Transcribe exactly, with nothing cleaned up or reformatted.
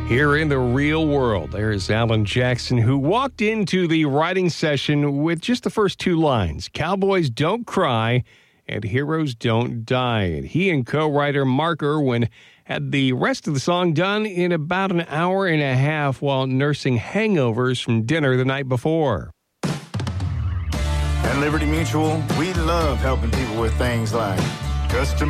Here in the real world, there's Alan Jackson, who walked into the writing session with just the first two lines. Cowboys don't cry and heroes don't die. And he and co-writer Mark Irwin had the rest of the song done in about an hour and a half while nursing hangovers from dinner the night before. At Liberty Mutual, we love helping people with things like custom